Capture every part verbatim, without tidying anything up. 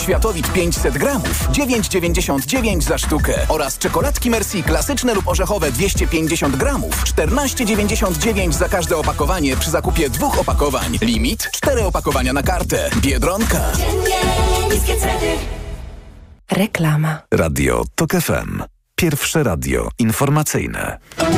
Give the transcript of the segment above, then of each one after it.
Światowit pięćset gramów, dziewięć dziewięćdziesiąt dziewięć za sztukę. Oraz czekoladki Merci klasyczne lub orzechowe dwieście pięćdziesiąt gramów, czternaście dziewięćdziesiąt dziewięć za każde opakowanie przy zakupie dwóch opakowań. Limit cztery opakowania na kartę. Biedronka. Niskie ceny. Reklama. Radio TOK F M. Pierwsze radio informacyjne.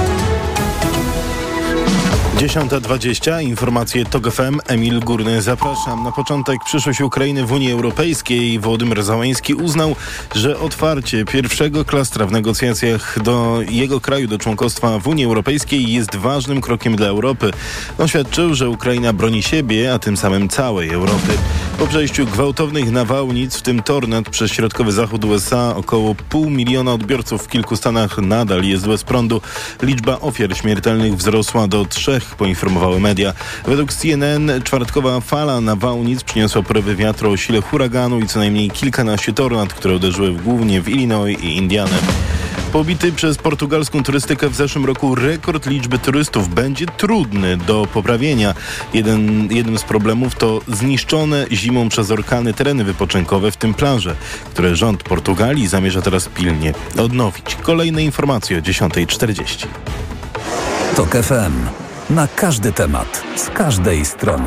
dziesiąta dwadzieścia. Informacje TOK F M. Emil Górny, zapraszam. Na początek przyszłość Ukrainy w Unii Europejskiej. Wołodymyr Zełenski uznał, że otwarcie pierwszego klastra w negocjacjach do jego kraju do członkostwa w Unii Europejskiej jest ważnym krokiem dla Europy. Oświadczył, że Ukraina broni siebie, a tym samym całej Europy. Po przejściu gwałtownych nawałnic, w tym tornad przez środkowy zachód U S A, około pół miliona odbiorców w kilku stanach nadal jest bez prądu. Liczba ofiar śmiertelnych wzrosła do trzech, poinformowały media. Według C N N czwartkowa fala nawałnic przyniosła porywy wiatru o sile huraganu i co najmniej kilkanaście tornad, które uderzyły głównie w Illinois i Indianę. Pobity przez portugalską turystykę w zeszłym roku rekord liczby turystów będzie trudny do poprawienia. Jeden, jednym z problemów to zniszczone zimą przez orkany tereny wypoczynkowe, w tym plaże, które rząd Portugalii zamierza teraz pilnie odnowić. Kolejne informacje o dziesiąta czterdzieści. TOK F M. Na każdy temat, z każdej strony.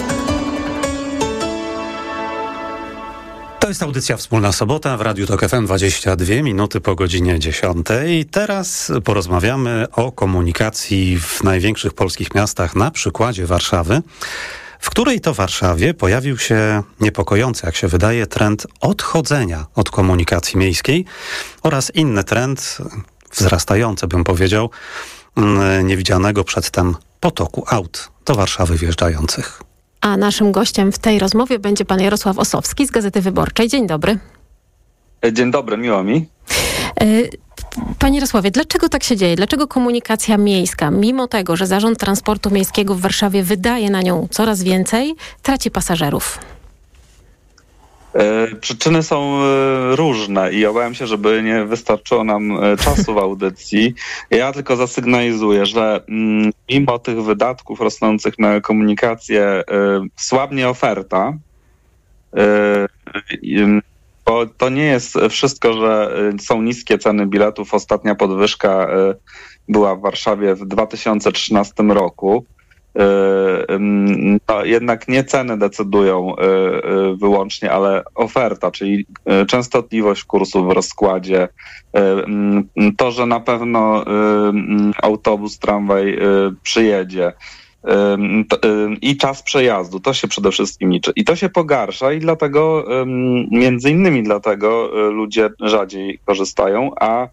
To jest audycja Wspólna Sobota w Radiu TOK F M, dwadzieścia dwie minuty po godzinie dziesiątej. Teraz porozmawiamy o komunikacji w największych polskich miastach na przykładzie Warszawy, w której to Warszawie pojawił się niepokojący, jak się wydaje, trend odchodzenia od komunikacji miejskiej oraz inny trend, wzrastający bym powiedział, niewidzianego przedtem potoku aut do Warszawy wjeżdżających. A naszym gościem w tej rozmowie będzie pan Jarosław Ossowski z Gazety Wyborczej. Dzień dobry. Dzień dobry, miło mi. Panie Jarosławie, dlaczego tak się dzieje? Dlaczego komunikacja miejska, mimo tego, że Zarząd Transportu Miejskiego w Warszawie wydaje na nią coraz więcej, traci pasażerów? Przyczyny są różne i obawiam się, żeby nie wystarczyło nam czasu w audycji. Ja tylko zasygnalizuję, że mimo tych wydatków rosnących na komunikację słabnie oferta, bo to nie jest wszystko, że są niskie ceny biletów. Ostatnia podwyżka była w Warszawie w dwa tysiące trzynastym roku. No, jednak nie ceny decydują wyłącznie, ale oferta, czyli częstotliwość kursów w rozkładzie, to, że na pewno autobus, tramwaj przyjedzie i czas przejazdu, to się przede wszystkim liczy. I to się pogarsza i dlatego, między innymi dlatego ludzie rzadziej korzystają, a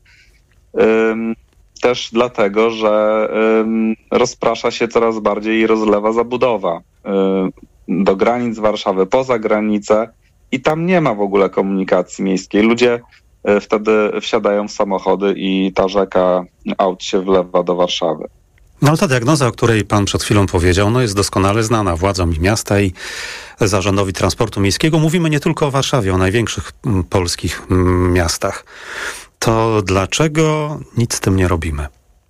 też dlatego, że y, rozprasza się coraz bardziej i rozlewa zabudowa y, do granic Warszawy, poza granicę i tam nie ma w ogóle komunikacji miejskiej. Ludzie y, wtedy wsiadają w samochody i ta rzeka aut się wlewa do Warszawy. No ta diagnoza, o której pan przed chwilą powiedział, no jest doskonale znana władzom i miasta i Zarządowi Transportu Miejskiego. Mówimy nie tylko o Warszawie, o największych m, polskich m, miastach. To dlaczego nic z tym nie robimy?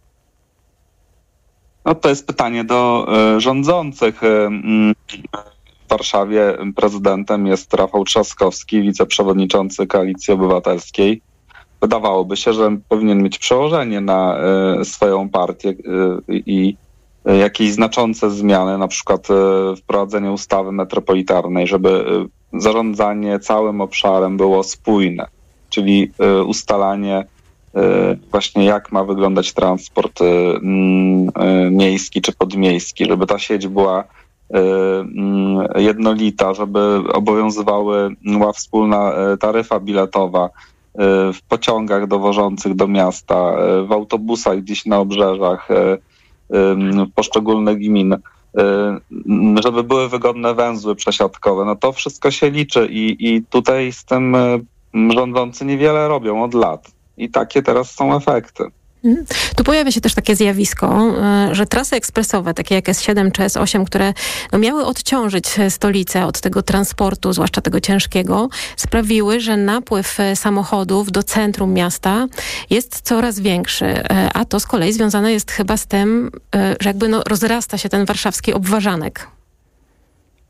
No to jest pytanie do y, rządzących. Y, w Warszawie prezydentem jest Rafał Trzaskowski, wiceprzewodniczący Koalicji Obywatelskiej. Wydawałoby się, że powinien mieć przełożenie na y, swoją partię i y, y, jakieś znaczące zmiany, na przykład y, wprowadzenie ustawy metropolitarnej, żeby y, zarządzanie całym obszarem było spójne. Czyli y, ustalanie y, właśnie jak ma wyglądać transport y, y, miejski czy podmiejski, żeby ta sieć była y, y, jednolita, żeby obowiązywała wspólna y, taryfa biletowa y, w pociągach dowożących do miasta, y, w autobusach gdzieś na obrzeżach y, y, poszczególnych gmin, y, żeby były wygodne węzły przesiadkowe. No to wszystko się liczy i, i tutaj z tym y, rządzący niewiele robią od lat. I takie teraz są efekty. Tu pojawia się też takie zjawisko, że trasy ekspresowe, takie jak S siedem czy S osiem, które no miały odciążyć stolicę od tego transportu, zwłaszcza tego ciężkiego, sprawiły, że napływ samochodów do centrum miasta jest coraz większy. A to z kolei związane jest chyba z tym, że jakby no rozrasta się ten warszawski obwarzanek.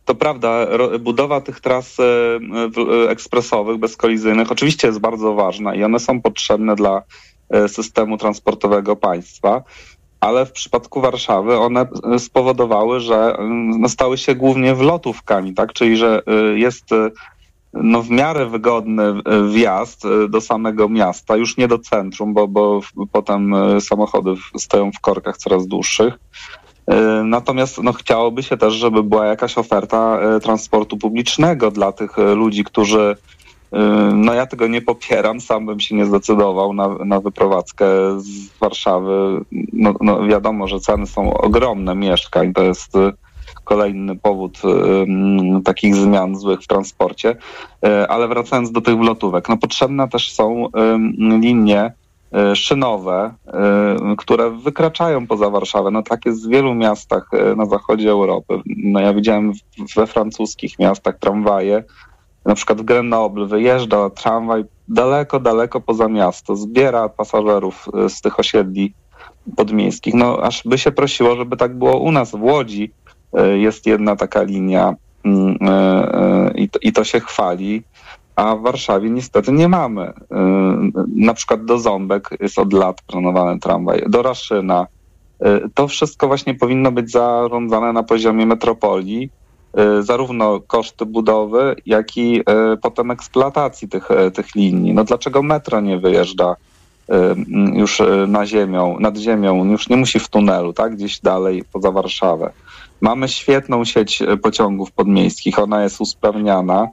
To prawda, ro, budowa tych tras e, ekspresowych, bezkolizyjnych oczywiście jest bardzo ważna i one są potrzebne dla e, systemu transportowego państwa, ale w przypadku Warszawy one spowodowały, że no, stały się głównie wlotówkami, tak? Czyli że e, jest e, no, w miarę wygodny wjazd do samego miasta, już nie do centrum, bo, bo potem samochody stoją w korkach coraz dłuższych. Natomiast no, chciałoby się też, żeby była jakaś oferta transportu publicznego dla tych ludzi, którzy, no ja tego nie popieram, sam bym się nie zdecydował na, na wyprowadzkę z Warszawy. No, no wiadomo, że ceny są ogromne mieszkań, to jest kolejny powód y, takich zmian złych w transporcie. Y, ale wracając do tych wlotówek, no potrzebne też są y, linie y, szynowe, y, które wykraczają poza Warszawę. No tak jest w wielu miastach y, na zachodzie Europy. No ja widziałem w, we francuskich miastach tramwaje, na przykład w Grenoble wyjeżdża tramwaj daleko, daleko poza miasto, zbiera pasażerów y, z tych osiedli podmiejskich. No aż by się prosiło, żeby tak było u nas w Łodzi. Jest jedna taka linia i to, i to się chwali, a w Warszawie niestety nie mamy. Na przykład do Ząbek jest od lat planowany tramwaj, do Raszyna. To wszystko właśnie powinno być zarządzane na poziomie metropolii, zarówno koszty budowy, jak i potem eksploatacji tych, tych linii. No dlaczego metro nie wyjeżdża już na ziemią, nad ziemią, już nie musi w tunelu, tak, gdzieś dalej poza Warszawę. Mamy świetną sieć pociągów podmiejskich, ona jest usprawniana.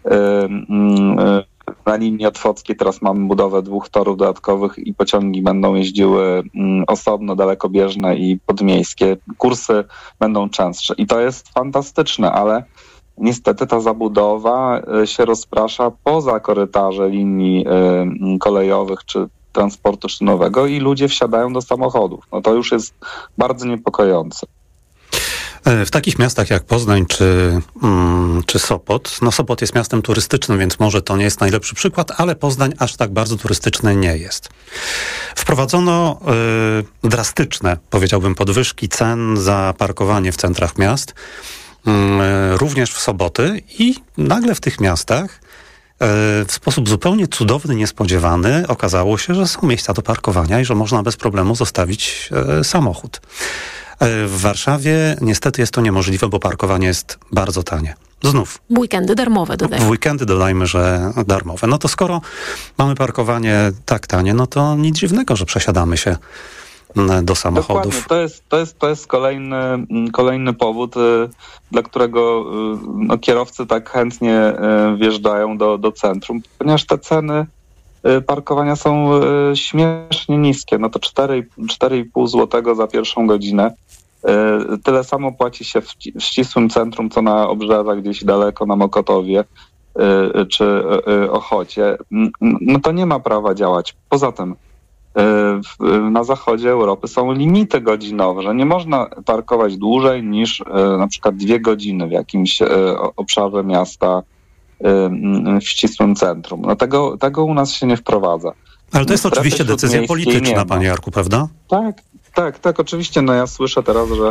Na linii otwockiej teraz mamy budowę dwóch torów dodatkowych i pociągi będą jeździły osobno, dalekobieżne i podmiejskie. Kursy będą częstsze i to jest fantastyczne, ale niestety ta zabudowa się rozprasza poza korytarze linii kolejowych czy transportu szynowego i ludzie wsiadają do samochodów. No to już jest bardzo niepokojące. W takich miastach jak Poznań czy, mm, czy Sopot, no Sopot jest miastem turystycznym, więc może to nie jest najlepszy przykład, ale Poznań aż tak bardzo turystyczny nie jest. Wprowadzono y, drastyczne, powiedziałbym, podwyżki cen za parkowanie w centrach miast, y, również w soboty i nagle w tych miastach w sposób zupełnie cudowny, niespodziewany okazało się, że są miejsca do parkowania i że można bez problemu zostawić e, samochód. E, w Warszawie niestety jest to niemożliwe, bo parkowanie jest bardzo tanie. Znów. W weekendy darmowe dodajmy. W weekendy dodajmy, że darmowe. No to skoro mamy parkowanie tak tanie, no to nic dziwnego, że przesiadamy się do samochodów. Dokładnie, to jest, to jest, to jest kolejny, kolejny powód, y, dla którego y, no, kierowcy tak chętnie y, wjeżdżają do, do centrum, ponieważ te ceny y, parkowania są y, śmiesznie niskie. No to cztery i pół złotego za pierwszą godzinę. Y, tyle samo płaci się w, w ścisłym centrum, co na obrzeżach gdzieś daleko, na Mokotowie y, czy y, Ochocie. No to nie ma prawa działać. Poza tym na zachodzie Europy są limity godzinowe, że nie można parkować dłużej niż na przykład dwie godziny w jakimś obszarze miasta w ścisłym centrum. No tego, tego u nas się nie wprowadza. Ale to jest oczywiście decyzja polityczna, panie Jarku, prawda? Tak, tak, tak, oczywiście. No ja słyszę teraz, że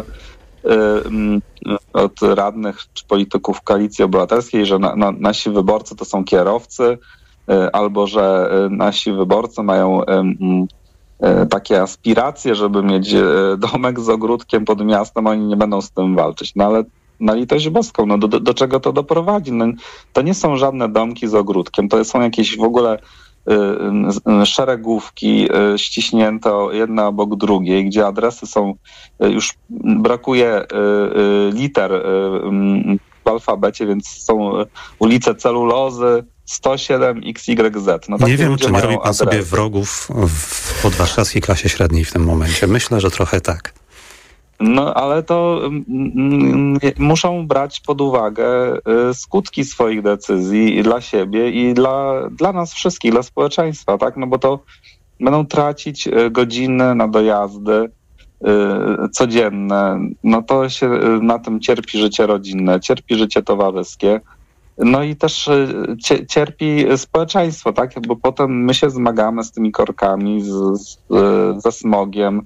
od radnych czy polityków Koalicji Obywatelskiej, że na, na, nasi wyborcy to są kierowcy, albo że nasi wyborcy mają takie aspiracje, żeby mieć domek z ogródkiem pod miastem, oni nie będą z tym walczyć. No ale na litość boską, no do, do, do czego to doprowadzi? No, to nie są żadne domki z ogródkiem, to są jakieś w ogóle y, szeregówki y, ściśnięte jedna obok drugiej, gdzie adresy są, y, już brakuje y, y, liter y, y, w alfabecie, więc są ulice Celulozy, sto siedem X Y Z. No, nie wiem, czy nie robi pan adresy. Sobie wrogów w podwarszawskiej klasie średniej w tym momencie. Myślę, że trochę tak. No, ale to mm, muszą brać pod uwagę y, skutki swoich decyzji i dla siebie i dla, dla nas wszystkich, dla społeczeństwa, tak? No bo to będą tracić y, godziny na dojazdy y, codzienne. No to się y, na tym cierpi życie rodzinne, cierpi życie towarzyskie. No i też cierpi społeczeństwo, tak? Bo potem my się zmagamy z tymi korkami, z, z, ze smogiem,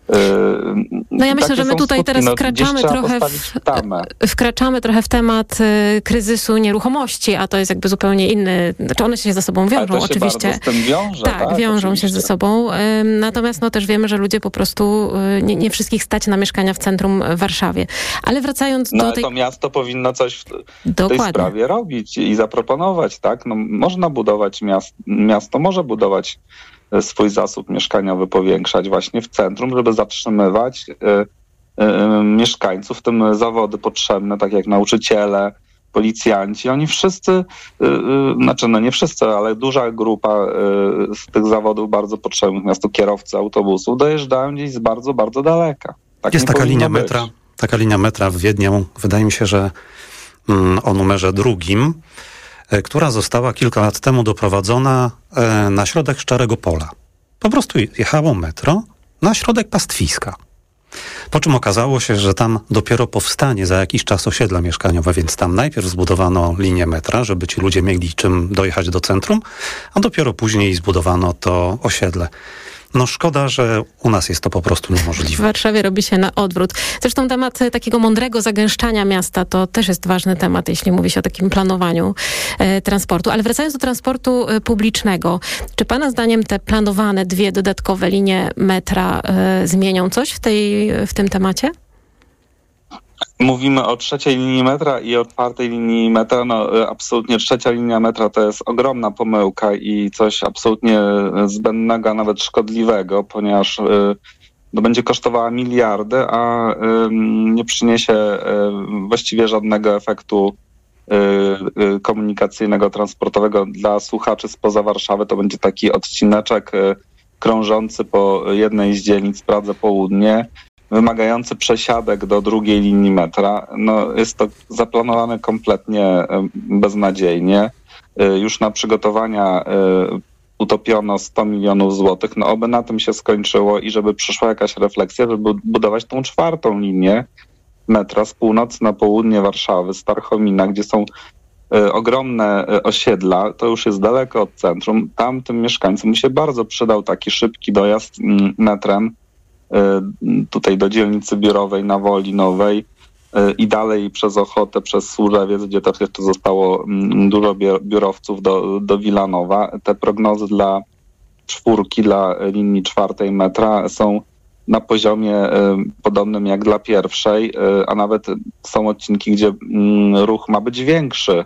No ja myślę, Takie że my są tutaj skutki. teraz No, wkraczamy gdzieś trzeba trochę w, postawić tamę. wkraczamy trochę w temat y, kryzysu nieruchomości, a to jest jakby zupełnie inny, znaczy one się ze sobą wiążą Ale to się oczywiście. bardzo z tym wiąże, tak, tak, wiążą oczywiście. się ze sobą. Y, natomiast no też wiemy, że ludzie po prostu y, nie, nie wszystkich stać na mieszkania w centrum w Warszawie. Ale wracając No do ale tej... to miasto powinno coś w, w tej Dokładnie. sprawie robić i zaproponować, tak? No, można budować miasto, miasto może budować swój zasób mieszkaniowy, powiększać właśnie w centrum, żeby zatrzymywać y, y, y, mieszkańców, w tym zawody potrzebne, tak jak nauczyciele, policjanci. Oni wszyscy, y, y, znaczy no nie wszyscy, ale duża grupa y, z tych zawodów bardzo potrzebnych miastu, kierowcy autobusów, dojeżdżają gdzieś z bardzo, bardzo daleka. Tak Jest nie taka linia powinno metra, być. taka linia metra w Wiedniu, wydaje mi się, że mm, o numerze drugim, e, która została kilka lat temu doprowadzona e, na środek Szczerego Pola. Po prostu jechało metro na środek pastwiska. Po czym okazało się, że tam dopiero powstanie za jakiś czas osiedla mieszkaniowe, więc tam najpierw zbudowano linię metra, żeby ci ludzie mieli czym dojechać do centrum, a dopiero później zbudowano to osiedle. No szkoda, że u nas jest to po prostu W niemożliwe. Warszawie robi się na odwrót. Zresztą temat takiego mądrego zagęszczania miasta to też jest ważny temat, jeśli mówi się o takim planowaniu e, transportu. Ale wracając do transportu e, publicznego, czy pana zdaniem te planowane dwie dodatkowe linie metra e, zmienią coś w, tej, w tym temacie? Mówimy o trzeciej linii metra i o czwartej linii metra. No, absolutnie trzecia linia metra to jest ogromna pomyłka i coś absolutnie zbędnego, a nawet szkodliwego, ponieważ y, no, będzie kosztowała miliardy, a y, nie przyniesie y, właściwie żadnego efektu y, y, komunikacyjnego, transportowego. Dla słuchaczy spoza Warszawy to będzie taki odcineczek y, krążący po jednej z dzielnic Pradze Południe, wymagający przesiadek do drugiej linii metra. No, jest to zaplanowane kompletnie beznadziejnie. Już na przygotowania utopiono sto milionów złotych. No oby na tym się skończyło i żeby przyszła jakaś refleksja, żeby budować tą czwartą linię metra z północy na południe Warszawy, Starchomina, gdzie są ogromne osiedla. To już jest daleko od centrum. Tam tym mieszkańcom się bardzo przydał taki szybki dojazd metrem tutaj do dzielnicy biurowej na Woli Nowej i dalej przez Ochotę, przez Służewiec, gdzie też jeszcze zostało dużo biurowców do, do Wilanowa. Te prognozy dla czwórki, dla linii czwartej metra są na poziomie podobnym jak dla pierwszej, a nawet są odcinki, gdzie ruch ma być większy.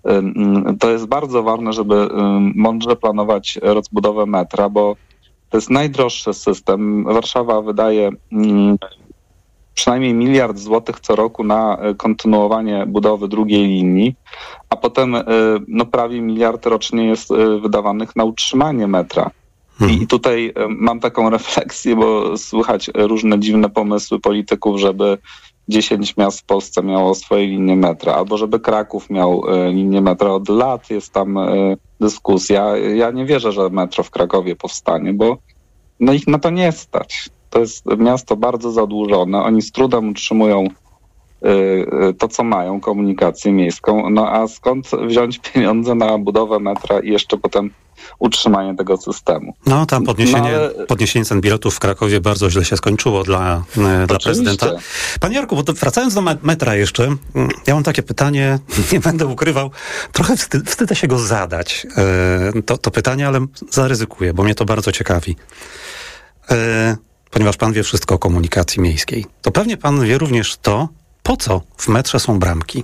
To jest bardzo ważne, żeby mądrze planować rozbudowę metra, bo to jest najdroższy system. Warszawa wydaje mm, przynajmniej miliard złotych co roku na kontynuowanie budowy drugiej linii, a potem y, no, prawie miliard rocznie jest y, wydawanych na utrzymanie metra. Hmm. I tutaj y, mam taką refleksję, bo słychać różne dziwne pomysły polityków, żeby dziesięć miast w Polsce miało swoje linie metra, albo żeby Kraków miał y, linię metra. Od lat jest tam y, dyskusja. Ja nie wierzę, że metro w Krakowie powstanie, bo no ich na to nie stać. To jest miasto bardzo zadłużone. Oni z trudem utrzymują y, y, to, co mają, komunikację miejską. No a skąd wziąć pieniądze na budowę metra i jeszcze potem utrzymanie tego systemu? No tam podniesienie, no, ale... podniesienie cen biletów w Krakowie bardzo źle się skończyło dla, dla prezydenta. Panie Jarku, bo to wracając do metra jeszcze, ja mam takie pytanie, nie będę ukrywał, trochę wstyd, wstydzę się go zadać, to, to pytanie, ale zaryzykuję, bo mnie to bardzo ciekawi. Ponieważ pan wie wszystko o komunikacji miejskiej, to pewnie pan wie również to, po co w metrze są bramki.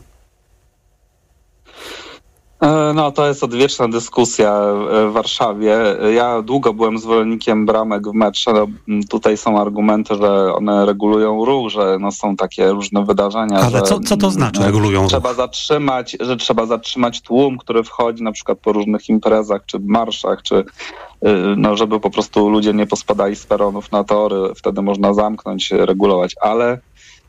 No, to jest odwieczna dyskusja w Warszawie. Ja długo byłem zwolennikiem bramek w metrze. No, tutaj są argumenty, że one regulują ruch, że no, są takie różne wydarzenia. Ale że, co, co to znaczy regulują trzeba ruch? Zatrzymać, że trzeba zatrzymać tłum, który wchodzi na przykład po różnych imprezach, czy marszach, czy no, żeby po prostu ludzie nie pospadali z peronów na tory. Wtedy można zamknąć, regulować. Ale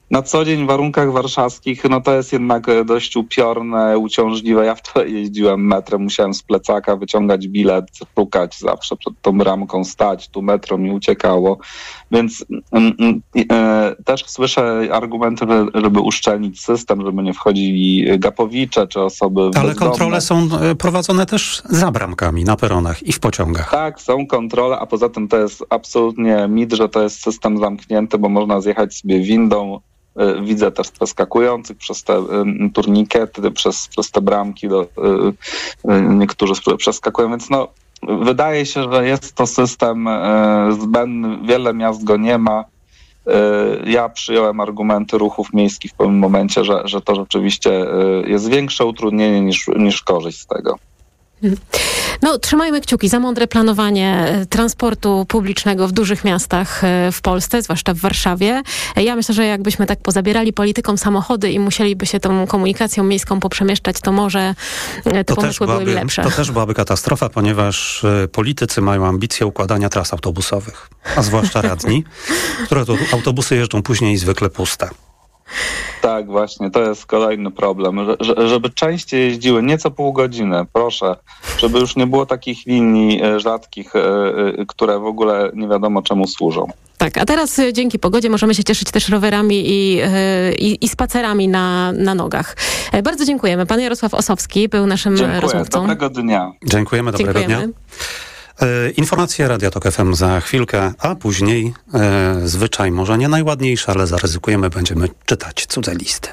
na co dzień w warunkach warszawskich, no to jest jednak dość upiorne, uciążliwe. Ja wczoraj jeździłem metrem, musiałem z plecaka wyciągać bilet, szukać zawsze przed tą bramką, stać, tu metro mi uciekało. Więc mm, e, też słyszę argumenty, żeby uszczelnić system, żeby nie wchodzili gapowicze czy osoby Ale bezdomne. kontrole są prowadzone też za bramkami, na peronach i w pociągach. Tak, są kontrole, a poza tym to jest absolutnie mit, że to jest system zamknięty, bo można zjechać sobie windą. Widzę też przeskakujących przez te turnikety, przez, przez te bramki, do, niektórzy przeskakują, więc no wydaje się, że jest to system zbędny, wiele miast go nie ma. Ja przyjąłem argumenty ruchów miejskich w pewnym momencie, że, że to rzeczywiście jest większe utrudnienie niż, niż korzyść z tego. No, trzymajmy kciuki za mądre planowanie transportu publicznego w dużych miastach w Polsce, zwłaszcza w Warszawie. Ja myślę, że jakbyśmy tak pozabierali politykom samochody i musieliby się tą komunikacją miejską poprzemieszczać, to może te to pomysły byłaby, byłyby lepsze. To też byłaby katastrofa, ponieważ politycy mają ambicje układania tras autobusowych, a zwłaszcza radni, które to autobusy jeżdżą później zwykle puste. Tak, właśnie, to jest kolejny problem, że, żeby częściej jeździły, nie co pół godziny, proszę, żeby już nie było takich linii rzadkich, które w ogóle nie wiadomo czemu służą. Tak, a teraz dzięki pogodzie możemy się cieszyć też rowerami i, i, i spacerami na, na nogach. Bardzo dziękujemy. Pan Jarosław Ossowski był naszym Dziękuję, rozmówcą. dobrego dnia. Dziękujemy, dobrego Dziękujemy. dnia. Informacje Radia Tok F M za chwilkę, a później e, zwyczaj może nie najładniejszy, ale zaryzykujemy, będziemy czytać cudze listy.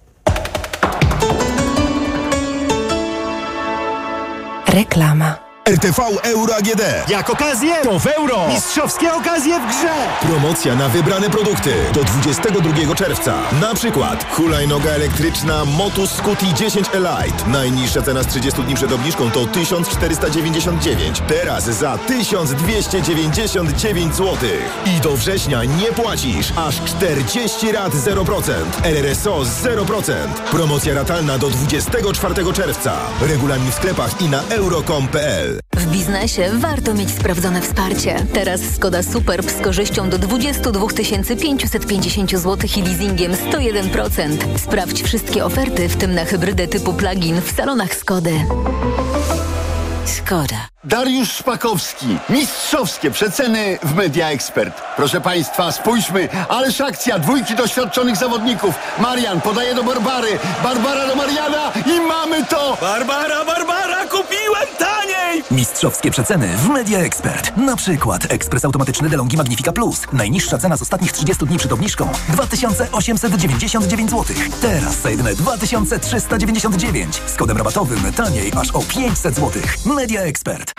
Reklama. R T V Euro A G D. Jak okazję, to w euro. Mistrzowskie okazje w grze. Promocja na wybrane produkty do dwudziestego drugiego czerwca. Na przykład hulajnoga elektryczna Motus Scuti dziesięć Elite. Najniższa cena z trzydziestu dni przed obniżką to tysiąc czterysta dziewięćdziesiąt dziewięć. Teraz za tysiąc dwieście dziewięćdziesiąt dziewięć złotych. I do września nie płacisz aż czterdzieści rat zero procent. R R S O zero procent. Promocja ratalna do dwudziestego czwartego czerwca. Regulamin w sklepach i na euro kropka com kropka p l. W biznesie warto mieć sprawdzone wsparcie. Teraz Skoda Superb z korzyścią do dwadzieścia dwa tysiące pięćset pięćdziesiąt złotych i leasingiem sto jeden procent. Sprawdź wszystkie oferty, w tym na hybrydę typu plug-in w salonach Skody. Skoda. Dariusz Szpakowski. Mistrzowskie przeceny w Media Expert. Proszę Państwa, spójrzmy. Ależ akcja dwójki doświadczonych zawodników. Marian podaje do Barbary. Barbara do Mariana i mamy to! Barbara, Barbara, kupiłem taniej! Mistrzowskie przeceny w Media Expert. Na przykład ekspres automatyczny DeLonghi Magnifica Plus. Najniższa cena z ostatnich trzydziestu dni przed obniżką dwa tysiące osiemset dziewięćdziesiąt dziewięć złotych. Teraz za jedyne dwa tysiące trzysta dziewięćdziesiąt dziewięć. Z kodem rabatowym taniej aż o pięćset złotych. Media Expert.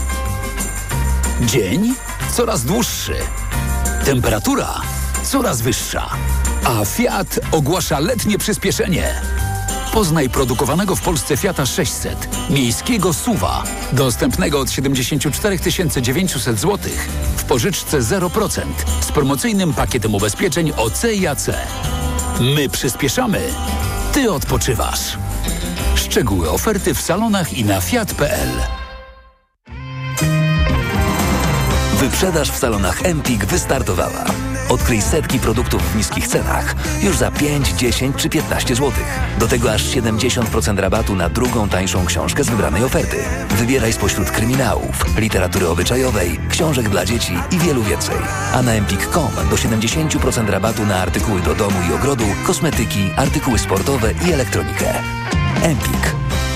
Dzień coraz dłuższy. Temperatura coraz wyższa. A Fiat ogłasza letnie przyspieszenie. Poznaj produkowanego w Polsce Fiata sześćset, miejskiego SUV-a, dostępnego od siedemdziesiąt cztery tysiące dziewięćset złotych w pożyczce zero procent z promocyjnym pakietem ubezpieczeń O C i A C. My przyspieszamy, ty odpoczywasz. Szczegóły oferty w salonach i na fiat kropka p l. Wyprzedaż w salonach Empik wystartowała. Odkryj setki produktów w niskich cenach już za pięć, dziesięć czy piętnaście złotych. Do tego aż siedemdziesiąt procent rabatu na drugą tańszą książkę z wybranej oferty. Wybieraj spośród kryminałów, literatury obyczajowej, książek dla dzieci i wielu więcej. A na empik kropka com do siedemdziesiąt procent rabatu na artykuły do domu i ogrodu, kosmetyki, artykuły sportowe i elektronikę. Empik.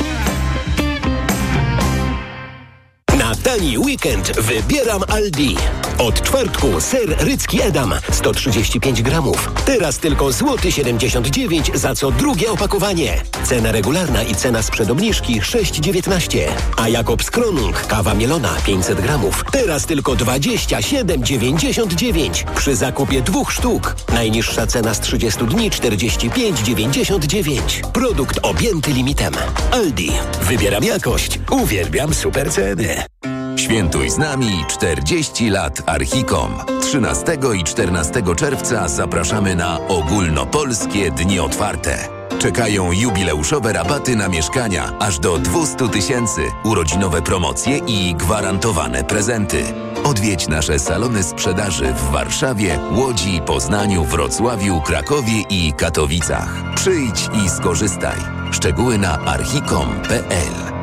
Na tani weekend wybieram Aldi. Od czwartku ser rycki Edam sto trzydzieści pięć gramów. Teraz tylko złoty siedemdziesiąt dziewięć za co drugie opakowanie. Cena regularna i cena sprzed obniżki sześć dziewiętnaście. A Jakobs Kronung kawa mielona pięćset gramów. Teraz tylko dwadzieścia siedem dziewięćdziesiąt dziewięć przy zakupie dwóch sztuk. Najniższa cena z trzydziestu dni czterdzieści pięć dziewięćdziesiąt dziewięć. Produkt objęty limitem. Aldi. Wybieram jakość. Uwielbiam super ceny. Świętuj z nami czterdzieści lat Archicom. trzynastego i czternastego czerwca zapraszamy na ogólnopolskie dni otwarte. Czekają jubileuszowe rabaty na mieszkania aż do dwieście tysięcy, urodzinowe promocje i gwarantowane prezenty. Odwiedź nasze salony sprzedaży w Warszawie, Łodzi, Poznaniu, Wrocławiu, Krakowie i Katowicach. Przyjdź i skorzystaj. Szczegóły na archicom kropka p l.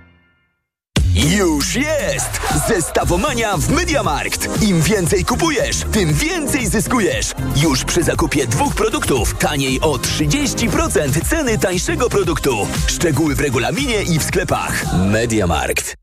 Już jest! Zestawomania w MediaMarkt. Im więcej kupujesz, tym więcej zyskujesz. Już przy zakupie dwóch produktów taniej o trzydzieści procent ceny tańszego produktu. Szczegóły w regulaminie i w sklepach. MediaMarkt.